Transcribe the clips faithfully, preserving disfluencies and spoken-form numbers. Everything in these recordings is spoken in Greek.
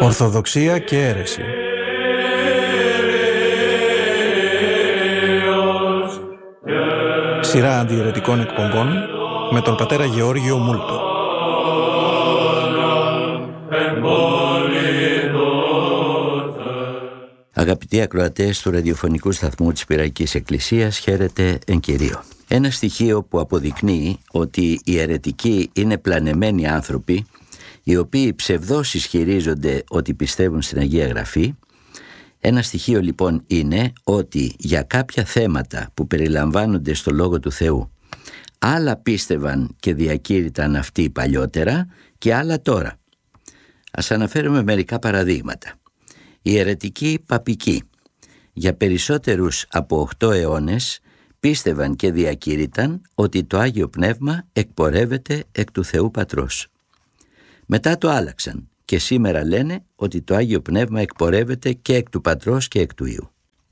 Ορθοδοξία και αίρεση. Σειρά αντιαιρετικών εκπομπών με τον πατέρα Γεώργιο Μούλτο. Αγαπητοί ακροατές του ραδιοφωνικού σταθμού της Πυραϊκής Εκκλησίας, χαίρετε εν Κυρίω. Ένα στοιχείο που αποδεικνύει ότι οι αιρετικοί είναι πλανεμένοι άνθρωποι, οι οποίοι ψευδώς ισχυρίζονται ότι πιστεύουν στην Αγία Γραφή. Ένα στοιχείο λοιπόν είναι ότι για κάποια θέματα που περιλαμβάνονται στο Λόγο του Θεού, άλλα πίστευαν και διακήρυταν αυτοί παλιότερα και άλλα τώρα. Ας αναφέρουμε μερικά παραδείγματα. Οι αιρετικοί παπικοί για περισσότερους από οκτώ αιώνες πίστευαν και διακήρυταν ότι το Άγιο Πνεύμα εκπορεύεται εκ του Θεού Πατρός. Μετά το άλλαξαν και σήμερα λένε ότι το Άγιο Πνεύμα εκπορεύεται και εκ του Πατρός και εκ του Υιού.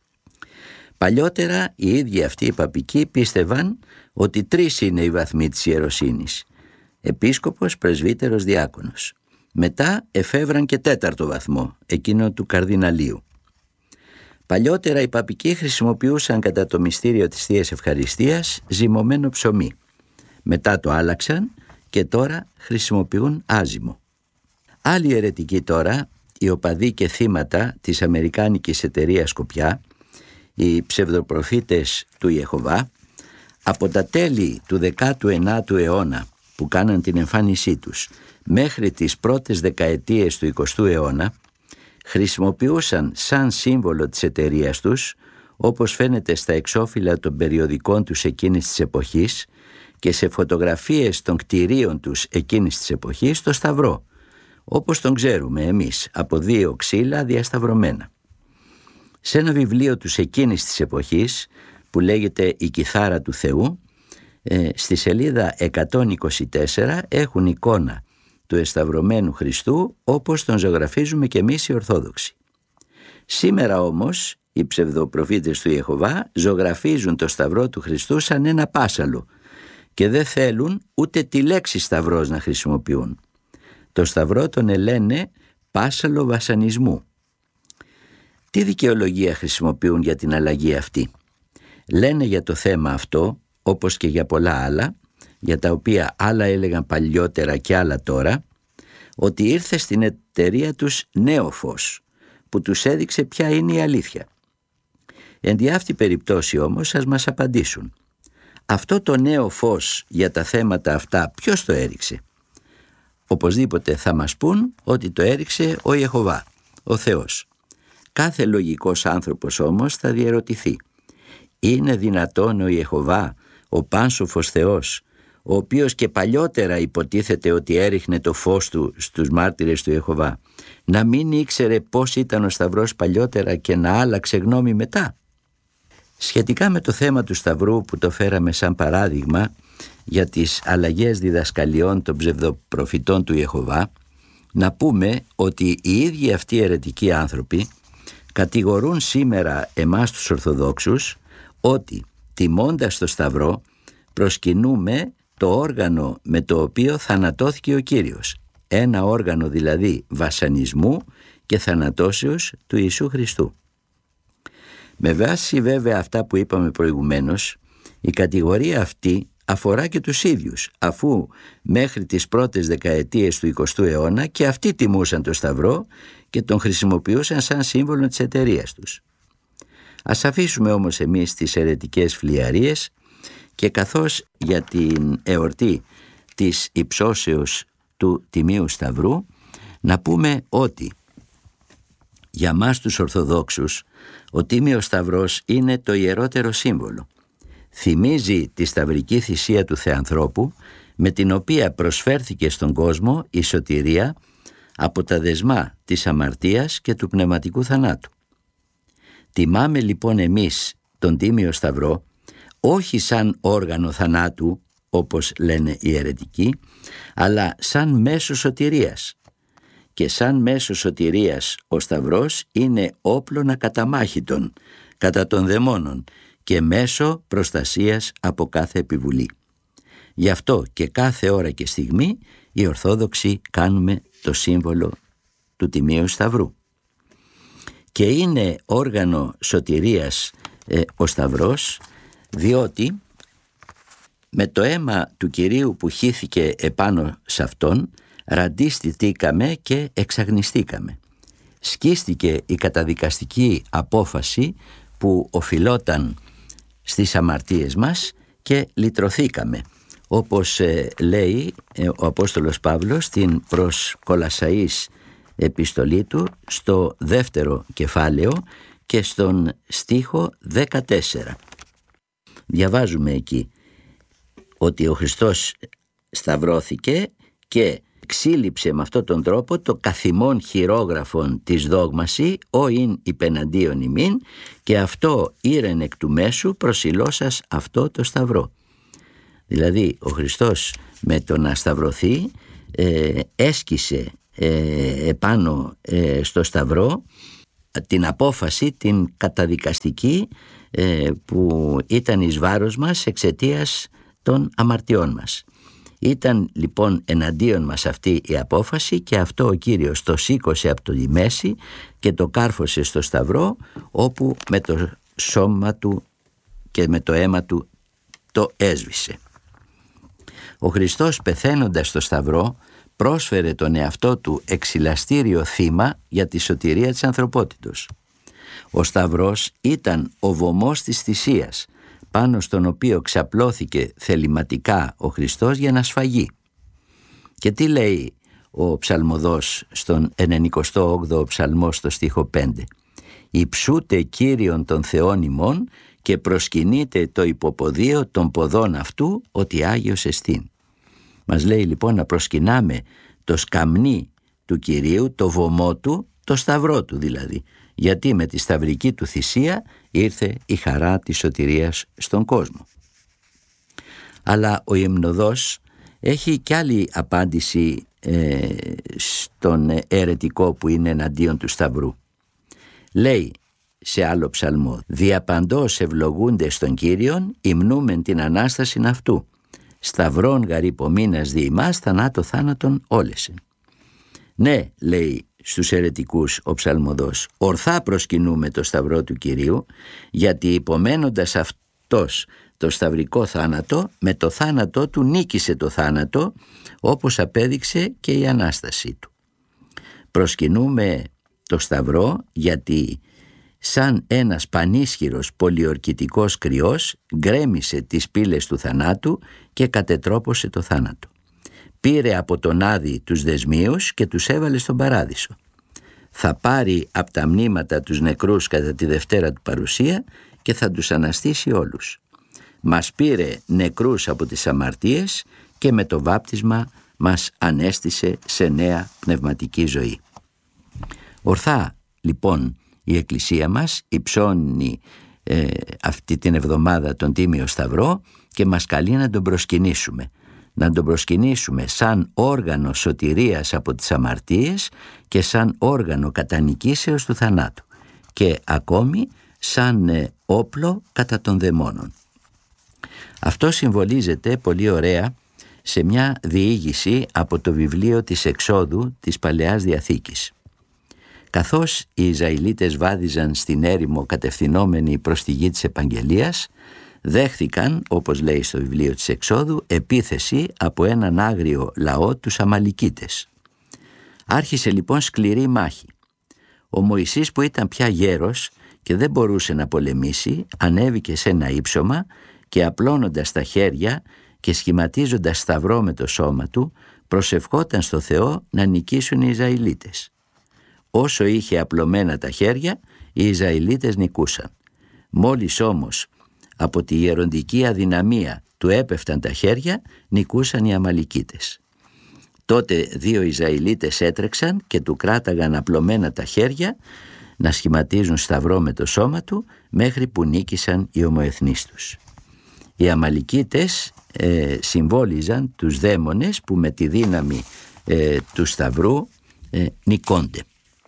Παλιότερα οι ίδιοι αυτοί οι παπικοί πίστευαν ότι τρεις είναι οι βαθμοί της ιεροσύνης: επίσκοπος, πρεσβύτερος, διάκονος. Μετά εφεύραν και τέταρτο βαθμό, εκείνο του καρδιναλίου. Παλιότερα οι παπικοί χρησιμοποιούσαν κατά το μυστήριο της Θείας Ευχαριστίας ζυμωμένο ψωμί. Μετά το άλλαξαν και τώρα χρησιμοποιούν άζυμο. Άλλοι αιρετικοί τώρα, οι οπαδοί και θύματα της αμερικάνικης εταιρείας Σκοπιά, οι ψευδοπροφήτες του Ιεχωβά, από τα τέλη του δέκατου ενάτου αιώνα που κάναν την εμφάνισή τους μέχρι τις πρώτες δεκαετίες του εικοστού αιώνα, χρησιμοποιούσαν σαν σύμβολο της εταιρείας τους, όπως φαίνεται στα εξώφυλλα των περιοδικών τους εκείνης της εποχής και σε φωτογραφίες των κτηρίων τους εκείνης της εποχής, το σταυρό, όπως τον ξέρουμε εμείς, από δύο ξύλα διασταυρωμένα. Σε ένα βιβλίο τους εκείνης της εποχής που λέγεται «Η Κιθάρα του Θεού», ε, στη σελίδα εκατόν είκοσι τέσσερα έχουν εικόνα του εσταυρωμένου Χριστού όπως τον ζωγραφίζουμε και εμείς οι Ορθόδοξοι. Σήμερα όμως οι ψευδοπροφήτες του Ιεχωβά ζωγραφίζουν το σταυρό του Χριστού σαν ένα πάσαλο και δεν θέλουν ούτε τη λέξη σταυρός να χρησιμοποιούν. Το σταυρό τον λένε πάσαλο βασανισμού. Τι δικαιολογία χρησιμοποιούν για την αλλαγή αυτή? Λένε για το θέμα αυτό, όπως και για πολλά άλλα, για τα οποία άλλα έλεγαν παλιότερα και άλλα τώρα, ότι ήρθε στην εταιρεία τους νέο φως, που τους έδειξε ποια είναι η αλήθεια. Εν τη αυτή περιπτώσει όμως ας μας απαντήσουν. Αυτό το νέο φως για τα θέματα αυτά ποιος το έριξε? Οπωσδήποτε θα μας πούν ότι το έριξε ο Ιεχωβά, ο Θεός. Κάθε λογικός άνθρωπος όμως θα διερωτηθεί: είναι δυνατόν ο Ιεχωβά, ο πάνσοφος Θεός, ο οποίος και παλιότερα υποτίθεται ότι έριχνε το φως του στους μάρτυρες του Ιεχωβά, να μην ήξερε πώς ήταν ο σταυρός παλιότερα και να άλλαξε γνώμη μετά? Σχετικά με το θέμα του σταυρού που το φέραμε σαν παράδειγμα για τις αλλαγές διδασκαλιών των ψευδοπροφητών του Ιεχωβά, να πούμε ότι οι ίδιοι αυτοί οι αιρετικοί άνθρωποι κατηγορούν σήμερα εμάς τους Ορθοδόξους ότι τιμώντας το σταυρό προσκυνούμε το όργανο με το οποίο θανατώθηκε ο Κύριος, ένα όργανο δηλαδή βασανισμού και θανατώσεως του Ιησού Χριστού. Με βάση βέβαια αυτά που είπαμε προηγουμένως, η κατηγορία αυτή αφορά και τους ίδιους, αφού μέχρι τις πρώτες δεκαετίες του εικοστού αιώνα και αυτοί τιμούσαν το σταυρό και τον χρησιμοποιούσαν σαν σύμβολο της εταιρείας τους. Ας αφήσουμε όμως εμείς τις αιρετικές φλιαρίες και καθώς για την εορτή της υψώσεως του Τιμίου Σταυρού να πούμε ότι για μας τους Ορθοδόξους ο Τίμιος Σταυρός είναι το ιερότερο σύμβολο. Θυμίζει τη σταυρική θυσία του Θεανθρώπου με την οποία προσφέρθηκε στον κόσμο η σωτηρία από τα δεσμά της αμαρτίας και του πνευματικού θανάτου. Τιμάμε λοιπόν εμείς τον Τίμιο Σταυρό όχι σαν όργανο θανάτου όπως λένε οι αιρετικοί, αλλά σαν μέσο σωτηρίας. Και σαν μέσο σωτηρίας ο Σταυρός είναι όπλον ακαταμάχητον κατά των δαιμόνων και μέσο προστασίας από κάθε επιβουλή. Γι' αυτό και κάθε ώρα και στιγμή οι Ορθόδοξοι κάνουμε το σύμβολο του Τιμίου Σταυρού. Και είναι όργανο σωτηρίας ε, ο Σταυρός, διότι με το αίμα του Κυρίου που χύθηκε επάνω σε αυτόν ραντίστηκαμε και εξαγνιστήκαμε. Σκίστηκε η καταδικαστική απόφαση που οφειλόταν στις αμαρτίες μας και λυτρωθήκαμε, όπως ε, λέει ε, ο Απόστολος Παύλος στην προς Κολασσαείς επιστολή του στο δεύτερο κεφάλαιο και στον στίχο δεκατέσσερα. Διαβάζουμε εκεί ότι ο Χριστός σταυρώθηκε και ξύλιψε με αυτόν τον τρόπο το καθημόν χειρόγραφον της δόγμαση ο ειν υπεναντίον ημίν, και αυτό ήρεν εκ του μέσου προσιλώσας αυτό το σταυρό. Δηλαδή ο Χριστός με το να σταυρωθεί ε, έσκησε ε, επάνω ε, στο σταυρό την απόφαση, την καταδικαστική ε, που ήταν εις βάρος μας εξαιτίας των αμαρτιών μας. Ήταν λοιπόν εναντίον μας αυτή η απόφαση και αυτό ο Κύριος το σήκωσε από τη μέση και το κάρφωσε στο σταυρό, όπου με το σώμα του και με το αίμα του το έσβησε. Ο Χριστός πεθαίνοντας στο σταυρό πρόσφερε τον εαυτό του εξηλαστήριο θύμα για τη σωτηρία της ανθρωπότητος. Ο σταυρός ήταν ο βωμός της θυσίας, πάνω στον οποίο ξαπλώθηκε θεληματικά ο Χριστός για να σφαγεί. Και τι λέει ο ψαλμοδός στον ενενηκοστό όγδοο ψαλμό στο στίχο πέντε? «Υψούτε Κύριον των Θεών ημών και προσκυνείτε το υποποδείο των ποδών αυτού ότι Άγιος εστίν». Μας λέει λοιπόν να προσκυνάμε το σκαμνί του Κυρίου, το βωμό του, το σταυρό του δηλαδή, γιατί με τη σταυρική του θυσία ήρθε η χαρά της σωτηρίας στον κόσμο. Αλλά ο Υμνοδός έχει κι άλλη απάντηση ε, στον αιρετικό που είναι εναντίον του σταυρού. Λέει σε άλλο ψαλμό: «Διαπαντός ευλογούνται στον Κύριον, υμνούμεν την Ανάστασιν αυτού. Σταυρών γαρυπομείνας δι' ημάς, θανάτω θάνατον όλεσεν». Ναι, λέει στους αιρετικούς ο ψαλμοδός, ορθά προσκυνούμε το σταυρό του Κυρίου, γιατί υπομένοντας αυτός το σταυρικό θάνατο, με το θάνατό του νίκησε το θάνατο, όπως απέδειξε και η Ανάστασή του. Προσκυνούμε το σταυρό γιατί σαν ένας πανίσχυρος πολιορκητικός κρυός γκρέμισε τις πύλες του θανάτου και κατετρόπωσε το θάνατο. Πήρε από τον Άδη τους δεσμίους και τους έβαλε στον παράδεισο. Θα πάρει από τα μνήματα τους νεκρούς κατά τη Δευτέρα του παρουσία και θα τους αναστήσει όλους. Μας πήρε νεκρούς από τις αμαρτίες και με το βάπτισμα μας ανέστησε σε νέα πνευματική ζωή. Ορθά λοιπόν η Εκκλησία μας υψώνει ε, αυτή την εβδομάδα τον Τίμιο Σταυρό και μας καλεί να τον προσκυνήσουμε. Να τον προσκυνήσουμε σαν όργανο σωτηρίας από τις αμαρτίες και σαν όργανο κατανικήσεως του θανάτου και ακόμη σαν ε, όπλο κατά των δαιμόνων. Αυτό συμβολίζεται πολύ ωραία σε μια διήγηση από το βιβλίο της Εξόδου της Παλαιάς Διαθήκης. Καθώς οι Ισραηλίτες βάδιζαν στην έρημο κατευθυνόμενοι προς τη γη της επαγγελίας, δέχθηκαν, όπως λέει στο βιβλίο της Εξόδου, επίθεση από έναν άγριο λαό, τους Αμαλικίτες. Άρχισε λοιπόν σκληρή μάχη. Ο Μωυσής, που ήταν πια γέρος και δεν μπορούσε να πολεμήσει, ανέβηκε σε ένα ύψωμα και απλώνοντας τα χέρια και σχηματίζοντας σταυρό με το σώμα του, προσευχόταν στο Θεό να νικήσουν οι Ισραηλίτες. Όσο είχε απλωμένα τα χέρια, οι Ισραηλίτες νικούσαν. Μόλις όμως από τη γεροντική αδυναμία του έπεφταν τα χέρια, νικούσαν οι Αμαλικίτες. Τότε δύο Ισραηλίτες έτρεξαν και του κράταγαν απλωμένα τα χέρια να σχηματίζουν σταυρό με το σώμα του, μέχρι που νίκησαν οι ομοεθνείς τους. Οι Αμαλικίτες ε, συμβόλιζαν τους δαίμονες που με τη δύναμη ε, του σταυρού ε, νικώνται.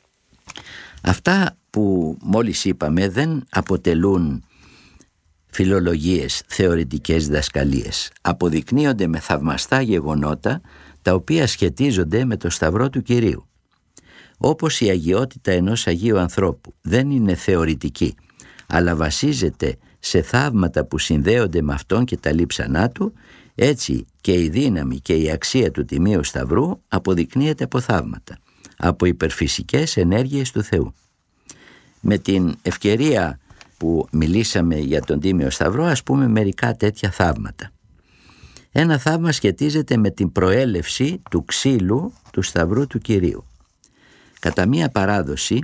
Αυτά που μόλις είπαμε δεν αποτελούν φιλολογίες, θεωρητικές διδασκαλίες. Αποδεικνύονται με θαυμαστά γεγονότα τα οποία σχετίζονται με το σταυρό του Κυρίου. Όπως η αγιότητα ενός Αγίου ανθρώπου δεν είναι θεωρητική, αλλά βασίζεται σε θαύματα που συνδέονται με αυτόν και τα λείψανά του, έτσι και η δύναμη και η αξία του Τιμίου Σταυρού αποδεικνύεται από θαύματα, από υπερφυσικές ενέργειες του Θεού. Με την ευκαιρία που μιλήσαμε για τον Τίμιο Σταυρό, ας πούμε μερικά τέτοια θαύματα. Ένα θαύμα σχετίζεται με την προέλευση του ξύλου του Σταυρού του Κυρίου. Κατά μία παράδοση,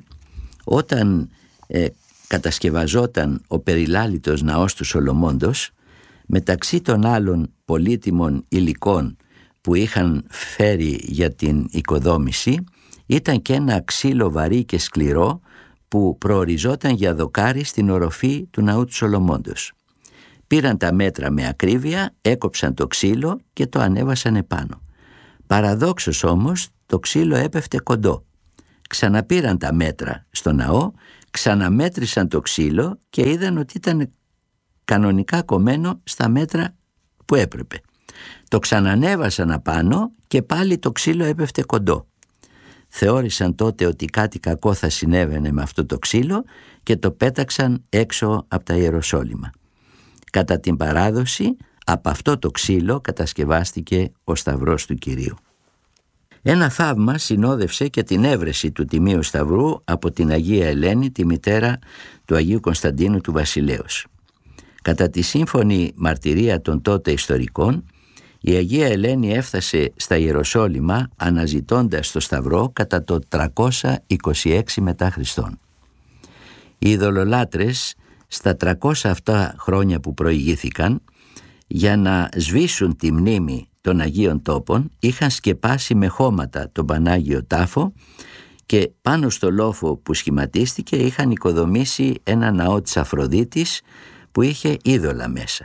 όταν ε, κατασκευαζόταν ο περιλάλητος ναός του Σολομώντος, μεταξύ των άλλων πολύτιμων υλικών που είχαν φέρει για την οικοδόμηση, ήταν και ένα ξύλο βαρύ και σκληρό που προοριζόταν για δοκάρι στην οροφή του ναού του Σολομώντος. Πήραν τα μέτρα με ακρίβεια, έκοψαν το ξύλο και το ανέβασαν επάνω. Παραδόξως όμως το ξύλο έπεφτε κοντό. Ξαναπήραν τα μέτρα στο ναό, ξαναμέτρησαν το ξύλο και είδαν ότι ήταν κανονικά κομμένο στα μέτρα που έπρεπε. Το ξανανέβασαν απάνω και πάλι το ξύλο έπεφτε κοντό. Θεώρησαν τότε ότι κάτι κακό θα συνέβαινε με αυτό το ξύλο και το πέταξαν έξω από τα Ιεροσόλυμα. Κατά την παράδοση, από αυτό το ξύλο κατασκευάστηκε ο Σταυρός του Κυρίου. Ένα θαύμα συνόδευσε και την έβρεση του Τιμίου Σταυρού από την Αγία Ελένη, τη μητέρα του Αγίου Κωνσταντίνου του Βασιλέως. Κατά τη σύμφωνη μαρτυρία των τότε ιστορικών, η Αγία Ελένη έφτασε στα Ιεροσόλυμα αναζητώντας το Σταυρό κατά το τριακόσια είκοσι έξι μετά Χριστόν. Οι ειδωλολάτρες στα τριακόσια αυτά χρόνια που προηγήθηκαν, για να σβήσουν τη μνήμη των Αγίων Τόπων, είχαν σκεπάσει με χώματα τον Πανάγιο Τάφο και πάνω στο λόφο που σχηματίστηκε είχαν οικοδομήσει ένα ναό της Αφροδίτης που είχε είδωλα μέσα.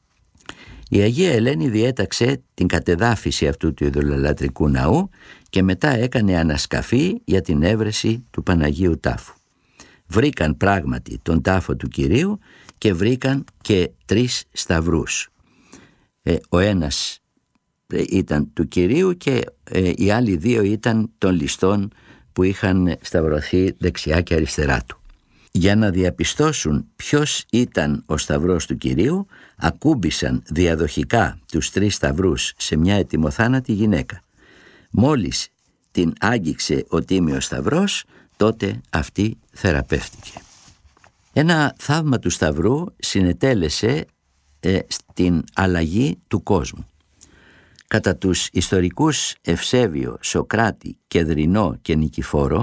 Η Αγία Ελένη διέταξε την κατεδάφιση αυτού του ειδωλολατρικού ναού και μετά έκανε ανασκαφή για την έβρεση του Παναγίου Τάφου. Βρήκαν πράγματι τον τάφο του Κυρίου και βρήκαν και τρεις σταυρούς. Ε, ο ένας ήταν του Κυρίου και ε, οι άλλοι δύο ήταν των ληστών που είχαν σταυρωθεί δεξιά και αριστερά του. Για να διαπιστώσουν ποιος ήταν ο Σταυρός του Κυρίου, ακούμπησαν διαδοχικά τους τρεις σταυρούς σε μια ετοιμοθάνατη γυναίκα. Μόλις την άγγιξε ο Τίμιος Σταυρός, τότε αυτή θεραπεύτηκε. Ένα θαύμα του Σταυρού συνετέλεσε ε, στην αλλαγή του κόσμου. Κατά τους ιστορικούς Ευσέβιο, Σοκράτη, Κεδρινό και Νικηφόρο,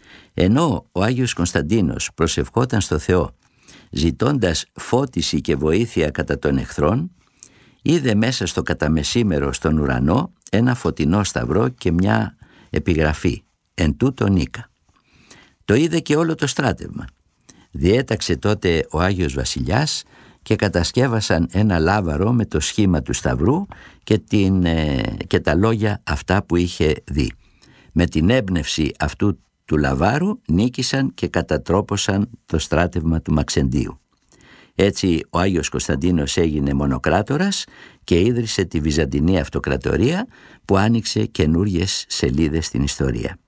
ενώ ο Άγιος Κωνσταντίνος προσευχόταν στο Θεό ζητώντας φώτιση και βοήθεια κατά των εχθρών, είδε μέσα στο καταμεσήμερο στον ουρανό ένα φωτεινό σταυρό και μια επιγραφή «Εν τούτο νίκα». Το είδε και όλο το στράτευμα. Διέταξε τότε ο Άγιος Βασιλιάς και κατασκεύασαν ένα λάβαρο με το σχήμα του σταυρού και, την, ε, και τα λόγια αυτά που είχε δει. Με την έμπνευση αυτού του λαβάρου νίκησαν και κατατρόπωσαν το στράτευμα του Μαξεντίου. Έτσι ο Άγιος Κωνσταντίνος έγινε μονοκράτορας και ίδρυσε τη Βυζαντινή Αυτοκρατορία που άνοιξε καινούριες σελίδες στην ιστορία.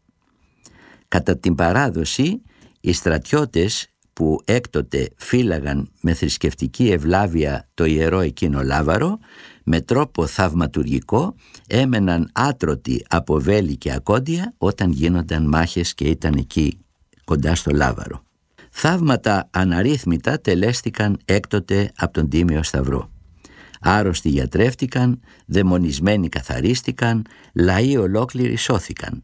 Κατά την παράδοση, οι στρατιώτες που έκτοτε φύλαγαν με θρησκευτική ευλάβεια το ιερό εκείνο λάβαρο, με τρόπο θαυματουργικό έμεναν άτρωτοι από βέλη και ακόντια όταν γίνονταν μάχες και ήταν εκεί κοντά στο λάβαρο. Θαύματα αναρρύθμιτα τελέστηκαν έκτοτε από τον Τίμιο Σταυρό. Άρρωστοι γιατρεύτηκαν, δαιμονισμένοι καθαρίστηκαν, λαοί ολόκληροι σώθηκαν.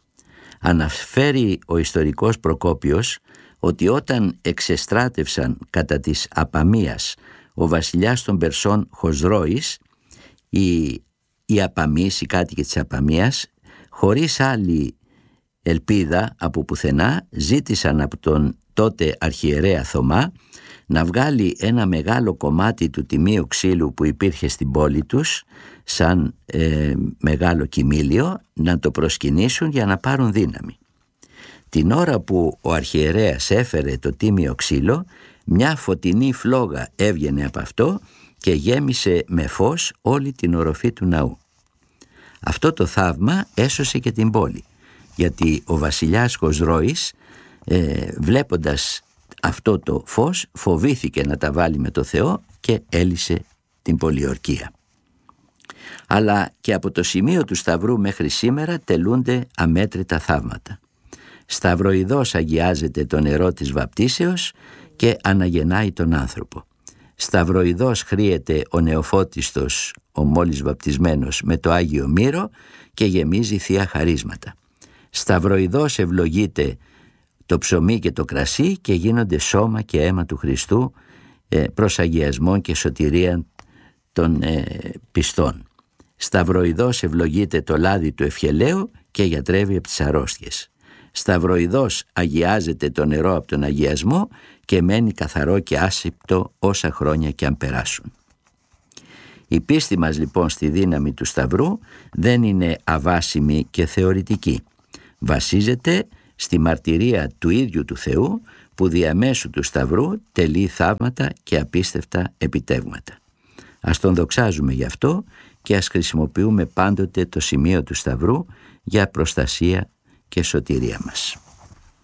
Αναφέρει ο ιστορικός Προκόπιος ότι όταν εξεστράτευσαν κατά της Απαμίας ο βασιλιάς των Περσών Χοσρόης, οι, οι Απαμείς, οι κάτοικοι της Απαμίας, χωρίς άλλη ελπίδα από πουθενά, ζήτησαν από τον τότε αρχιερέα Θωμά να βγάλει ένα μεγάλο κομμάτι του τιμίου ξύλου που υπήρχε στην πόλη τους, σαν ε, μεγάλο κοιμήλιο, να το προσκυνήσουν για να πάρουν δύναμη. Την ώρα που ο αρχιερέας έφερε το τίμιο ξύλο, μια φωτεινή φλόγα έβγαινε από αυτό και γέμισε με φως όλη την οροφή του ναού. Αυτό το θαύμα έσωσε και την πόλη γιατί ο βασιλιάς Χοσρόης ε, βλέποντας αυτό το φως φοβήθηκε να τα βάλει με το Θεό και έλυσε την πολιορκία. Αλλά και από το σημείο του Σταυρού μέχρι σήμερα τελούνται αμέτρητα θαύματα. Σταυροειδώς αγιάζεται το νερό της βαπτίσεως και αναγεννάει τον άνθρωπο. Σταυροειδώς χρύεται ο νεοφώτιστος, ο μόλις βαπτισμένος, με το Άγιο Μύρο και γεμίζει θεία χαρίσματα. Σταυροειδώς ευλογείται το ψωμί και το κρασί και γίνονται σώμα και αίμα του Χριστού προς αγιασμό και σωτηρία των ε, πιστών. Σταυροειδώς ευλογείται το λάδι του ευχελαίου και γιατρεύει από τις αρρώστιες. Σταυροειδώς αγιάζεται το νερό από τον αγιασμό και μένει καθαρό και άσυπτο όσα χρόνια και αν περάσουν. Η πίστη μας λοιπόν στη δύναμη του Σταυρού δεν είναι αβάσιμη και θεωρητική. Βασίζεται στη μαρτυρία του ίδιου του Θεού που διαμέσου του Σταυρού τελεί θαύματα και απίστευτα επιτεύγματα. Ας τον δοξάζουμε γι' αυτό και ας χρησιμοποιούμε πάντοτε το σημείο του Σταυρού για προστασία και σωτηρία μας.